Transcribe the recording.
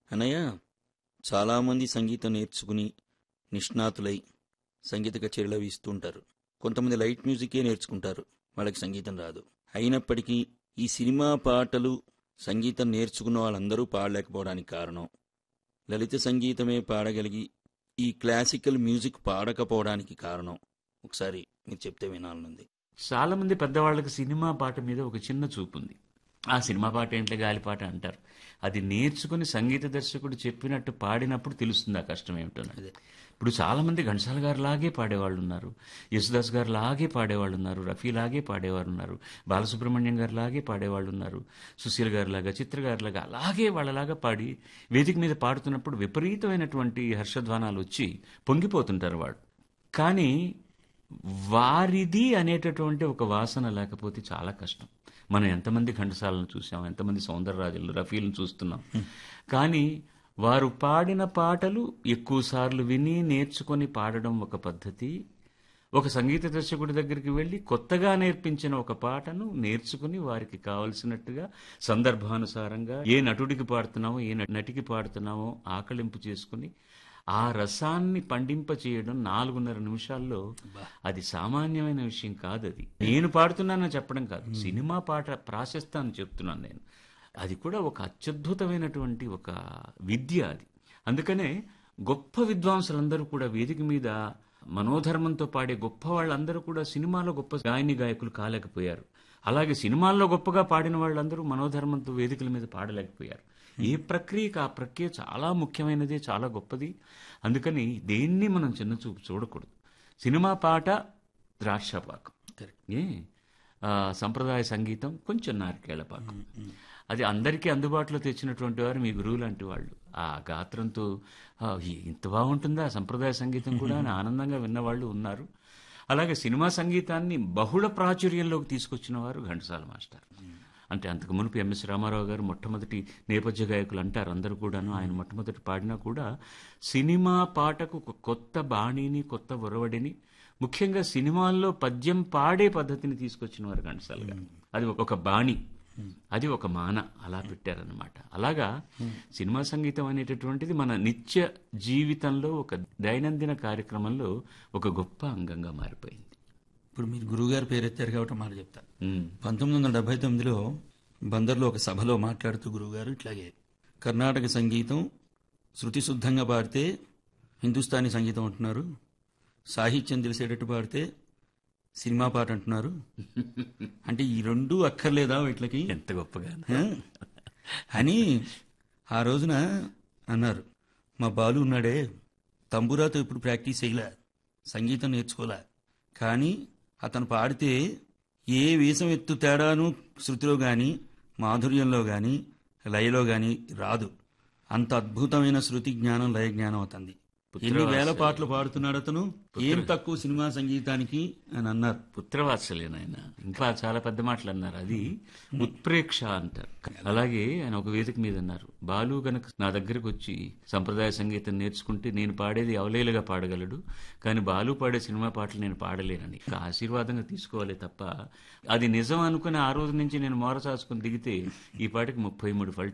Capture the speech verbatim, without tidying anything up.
అన్నయ్య, చాలామంది సంగీతం నేర్చుకుని నిష్ణాతులై సంగీత కచేరీలు అవి ఇస్తూ ఉంటారు. కొంతమంది లైట్ మ్యూజికే నేర్చుకుంటారు, వాళ్ళకి సంగీతం రాదు. అయినప్పటికీ ఈ సినిమా పాటలు సంగీతం నేర్చుకున్న వాళ్ళందరూ పాడలేకపోవడానికి కారణం, లలిత సంగీతమే పాడగలిగి ఈ క్లాసికల్ మ్యూజిక్ పాడకపోవడానికి కారణం ఒకసారి మీరు చెప్తే వినాలనుంది. చాలా మంది పెద్దవాళ్ళకి సినిమా పాట మీద ఒక చిన్న చూపు ఉంది. ఆ సినిమా పాట ఏంటి, గాలిపాట అంటారు. అది నేర్చుకుని సంగీత దర్శకుడు చెప్పినట్టు పాడినప్పుడు తెలుస్తుంది ఆ కష్టం ఏమిటో. ఇప్పుడు చాలా మంది ఘంటసాల గారు లాగే పాడేవాళ్ళు ఉన్నారు, యేసుదాస్ గారు లాగే పాడేవాళ్ళు ఉన్నారు, రఫీ లాగే పాడేవారు ఉన్నారు, బాలసుబ్రహ్మణ్యం గారు లాగే పాడేవాళ్ళు ఉన్నారు, సుశీల్ గారి లాగా, చిత్ర గారి లాగా అలాగే వాళ్ళలాగా పాడి వేదిక మీద పాడుతున్నప్పుడు విపరీతమైనటువంటి హర్షధ్వానాలు వచ్చి పొంగిపోతుంటారు వాళ్ళు. కానీ వారిది అనేటటువంటి ఒక వాసన లేకపోతే చాలా కష్టం. మనం ఎంతమంది ఘంటసాలను చూసాం, ఎంతమంది సౌందరరాజులు, రఫీలను చూస్తున్నాం. కానీ వారు పాడిన పాటలు ఎక్కువ సార్లు విని నేర్చుకొని పాడడం ఒక పద్ధతి. ఒక సంగీత దర్శకుడి దగ్గరికి వెళ్ళి కొత్తగా నేర్పించిన ఒక పాటను నేర్చుకుని వారికి కావలసినట్టుగా సందర్భానుసారంగా ఏ నటుడికి పాడుతున్నామో, ఏ నటికి పాడుతున్నామో ఆకలింపు చేసుకుని ఆ రసాన్ని పండింప చేయడం నాలుగున్నర నిమిషాల్లో అది సామాన్యమైన విషయం కాదు. అది నేను పాడుతున్నానని చెప్పడం కాదు, సినిమా పాట ప్రాశస్తాన్ని చెప్తున్నాను నేను. అది కూడా ఒక అత్యద్భుతమైనటువంటి ఒక విద్య అది. అందుకనే గొప్ప విద్వాంసులందరూ కూడా వేదిక మీద మనోధర్మంతో పాడే గొప్ప వాళ్ళందరూ కూడా సినిమాలో గొప్ప గాయని గాయకులు కాలేకపోయారు. అలాగే సినిమాల్లో గొప్పగా పాడిన వాళ్ళందరూ మనోధర్మంతో వేదికల మీద పాడలేకపోయారు. ఏ ప్రక్రియకి ఆ ప్రక్రియ చాలా ముఖ్యమైనది, చాలా గొప్పది. అందుకని దేన్ని మనం చిన్న చూపు చూడకూడదు. సినిమా పాట ద్రాక్షపాకం, ఏ సంప్రదాయ సంగీతం కొంచెం నారికేళ్ల పాకం. అది అందరికీ అందుబాటులో తెచ్చినటువంటి వారు మీ గురువు లాంటి వాళ్ళు. ఆ గాత్రంతో ఇంత బాగుంటుందా సంప్రదాయ సంగీతం కూడా అని ఆనందంగా విన్నవాళ్ళు ఉన్నారు. అలాగే సినిమా సంగీతాన్ని బహుళ ప్రాచుర్యంలోకి తీసుకొచ్చిన వారు ఘంటసాల మాస్టర్. అంటే అంతకు మునుపు ఎంఎస్ రామారావు గారు మొట్టమొదటి నేపథ్య గాయకులు అంటారు అందరూ కూడాను. ఆయన మొట్టమొదటి పాడినా కూడా సినిమా పాటకు కొత్త బాణిని, కొత్త ఒరవడిని, ముఖ్యంగా సినిమాల్లో పద్యం పాడే పద్ధతిని తీసుకొచ్చిన వారు ఘంటసాల గారు. అది ఒక బాణి, అది ఒక మాన, అలా పెట్టారన్నమాట. అలాగా సినిమా సంగీతం అనేటటువంటిది మన నిత్య జీవితంలో ఒక దైనందిన కార్యక్రమంలో ఒక గొప్ప అంగంగా మారిపోయింది. ఇప్పుడు మీరు గురువుగారు పేరెత్తారు కాబట్టి మాట చెప్తా. పంతొమ్మిది వందల డెబ్బై తొమ్మిదిలో బందర్లో ఒక సభలో మాట్లాడుతూ గురువుగారు ఇట్లాగే కర్ణాటక సంగీతం శృతి శుద్ధంగా పాడితే హిందుస్థానీ సంగీతం అంటున్నారు, సాహిత్యం తెలిసేటట్టు పాడితే సినిమా పాట అంటున్నారు, అంటే ఈ రెండు అక్కర్లేదా వీటికి, ఎంత గొప్పగా అని ఆ రోజున అన్నారు. మా బాలు ఉన్నాడే, తంబురాతో ఇప్పుడు ప్రాక్టీస్ చేయలే, సంగీతం నేర్చుకోలే, కానీ అతను పాడితే ఏ వేషం ఎత్తు తేడాను శృతిలో కానీ, మాధుర్యంలో కానీ, లయలో కానీ రాదు. అంత అద్భుతమైన శృతి జ్ఞానం, లయ జ్ఞానం అవుతుంది. ఎన్ని వేల పాటలు పాడుతున్నాడు అతను, ఏం తక్కువ సినిమా సంగీతానికి అని అన్నారు. పుత్రవాత్సల్యం ఆయన. ఇంకా చాలా పెద్ద మాటలు అన్నారు, అది ఉత్ప్రేక్ష అంటారు. అలాగే ఆయన ఒక వేదిక మీద అన్నారు, బాలు గనక నా దగ్గరకు వచ్చి సంప్రదాయ సంగీతం నేర్చుకుంటే నేను పాడేది అవలేలుగా పాడగలడు, కానీ బాలు పాడే సినిమా పాటలు నేను పాడలేనని ఆశీర్వాదంగా తీసుకోవాలి తప్ప, అది నిజం అనుకుని ఆ రోజు నుంచి నేను మోర చాచుకుని దిగితే ఈ పాటికి ముప్పై మూడు